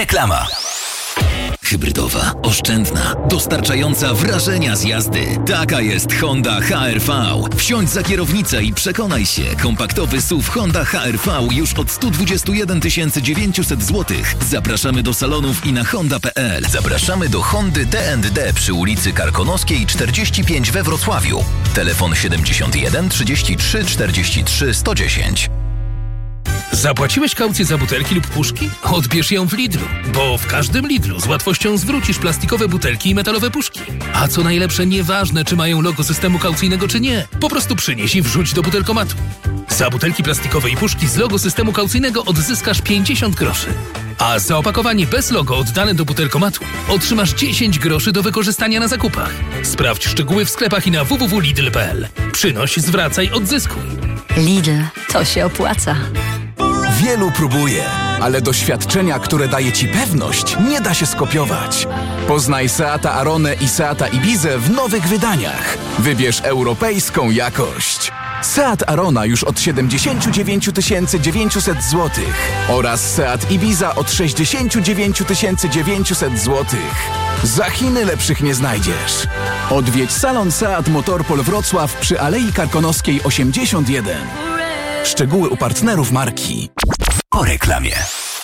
Reklama. Hybrydowa, oszczędna, dostarczająca wrażenia z jazdy. Taka jest Honda HR-V. Wsiądź za kierownicę i przekonaj się. Kompaktowy SUV Honda HR-V już od 121 900 zł. Zapraszamy do salonów i na honda.pl. Zapraszamy do Hondy D&D przy ulicy Karkonoskiej 45 we Wrocławiu. Telefon 71 33 43 110. Zapłaciłeś kaucję za butelki lub puszki? Odbierz ją w Lidlu, bo w każdym Lidlu z łatwością zwrócisz plastikowe butelki i metalowe puszki. A co najlepsze, nieważne czy mają logo systemu kaucyjnego czy nie, po prostu przynieś i wrzuć do butelkomatu. Za butelki plastikowe i puszki z logo systemu kaucyjnego odzyskasz 50 groszy. A za opakowanie bez logo oddane do butelkomatu otrzymasz 10 groszy do wykorzystania na zakupach. Sprawdź szczegóły w sklepach i na www.lidl.pl. Przynoś, zwracaj, odzyskuj. Lidl, to się opłaca. Wielu próbuje, ale doświadczenia, które daje Ci pewność, nie da się skopiować. Poznaj Seata Aronę i Seata Ibizę w nowych wydaniach. Wybierz europejską jakość. Seat Arona już od 79 900 zł oraz Seat Ibiza od 69 900 zł. Za Chiny lepszych nie znajdziesz. Odwiedź salon Seat Motorpol Wrocław przy Alei Karkonoskiej 81. Szczegóły u partnerów marki. Po reklamie.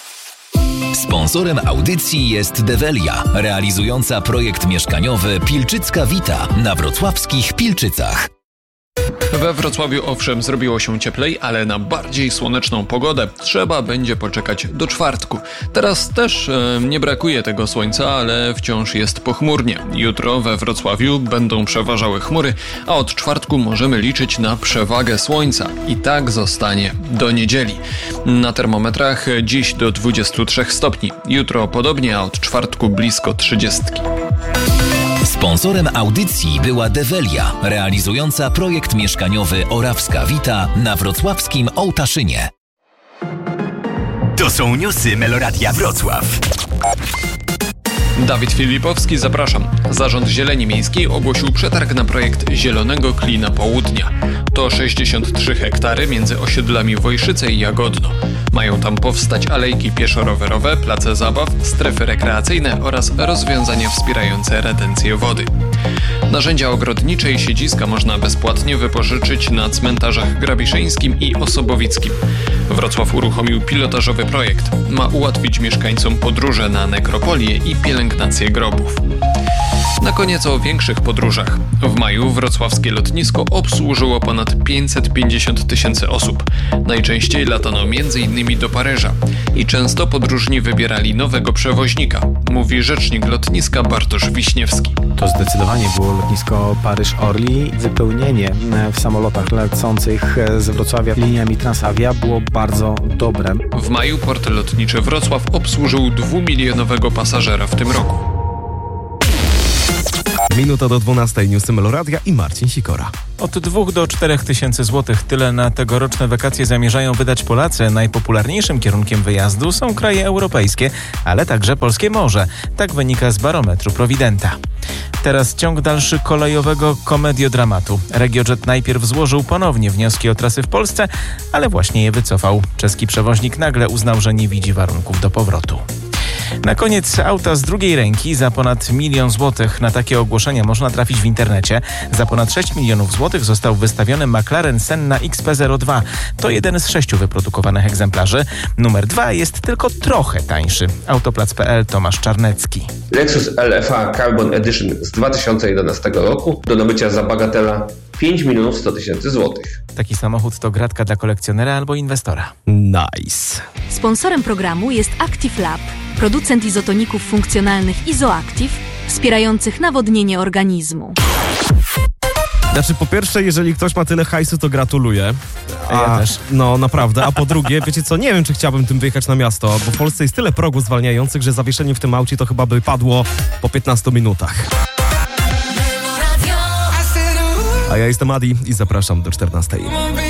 Sponsorem audycji jest Develia, realizująca projekt mieszkaniowy Pilczycka Vita na wrocławskich Pilczycach. We Wrocławiu owszem zrobiło się cieplej, ale na bardziej słoneczną pogodę trzeba będzie poczekać do czwartku. Teraz też nie brakuje tego słońca, ale wciąż jest pochmurnie. Jutro we Wrocławiu będą przeważały chmury, a od czwartku możemy liczyć na przewagę słońca. I tak zostanie do niedzieli. Na termometrach dziś do 23 stopni, jutro podobnie, a od czwartku blisko 30. Sponsorem audycji była Develia, realizująca projekt mieszkaniowy Orawska Vita na wrocławskim Ołtaszynie. To są newsy Meloradia Wrocław. Dawid Filipowski, zapraszam. Zarząd Zieleni Miejskiej ogłosił przetarg na projekt Zielonego Klina Południa. To 63 hektary między osiedlami Wojszyce i Jagodno. Mają tam powstać alejki pieszo-rowerowe, place zabaw, strefy rekreacyjne oraz rozwiązania wspierające retencję wody. Narzędzia ogrodnicze i siedziska można bezpłatnie wypożyczyć na cmentarzach Grabiszyńskim i Osobowickim. Wrocław uruchomił pilotażowy projekt. Ma ułatwić mieszkańcom podróże na nekropolię i pielęgnację grobów. Na koniec o większych podróżach. W maju wrocławskie lotnisko obsłużyło ponad 550 000 osób. Najczęściej latano m.in. do Paryża. I często podróżni wybierali nowego przewoźnika, mówi rzecznik lotniska Bartosz Wiśniewski. To zdecydowanie było lotnisko Paryż-Orly. Wypełnienie w samolotach lecących z Wrocławia liniami Transavia było bardzo dobre. W maju port lotniczy Wrocław obsłużył 2-milionowego pasażera w tym roku. Minuta do 12. Newsy Meloradia i Marcin Sikora. Od 2 do 4 tysięcy złotych tyle na tegoroczne wakacje zamierzają wydać Polacy. Najpopularniejszym kierunkiem wyjazdu są kraje europejskie, ale także polskie morze. Tak wynika z barometru Prowidenta. Teraz ciąg dalszy kolejowego komediodramatu. RegioJet najpierw złożył ponownie wnioski o trasy w Polsce, ale właśnie je wycofał. Czeski przewoźnik nagle uznał, że nie widzi warunków do powrotu. Na koniec auta z drugiej ręki za ponad 1 000 000 złotych. Na takie ogłoszenia można trafić w internecie. Za ponad 6 milionów złotych został wystawiony McLaren Senna XP02. To jeden z 6 wyprodukowanych egzemplarzy. Numer 2 jest tylko trochę tańszy. Autoplac.pl, Tomasz Czarnecki. Lexus LFA Carbon Edition z 2011 roku do nabycia za bagatela 5 100 000 złotych. Taki samochód to gratka dla kolekcjonera albo inwestora. Nice. Sponsorem programu jest Active Lab, producent izotoników funkcjonalnych Izoactive, wspierających nawodnienie organizmu. Znaczy, po pierwsze, jeżeli ktoś ma tyle hajsu, to gratuluję. Ja też. No, naprawdę. A po drugie, wiecie co, nie wiem, czy chciałbym tym wyjechać na miasto, bo w Polsce jest tyle progów zwalniających, że zawieszenie w tym aucie to chyba by padło po 15 minutach. A ja jestem Adi i zapraszam do 14.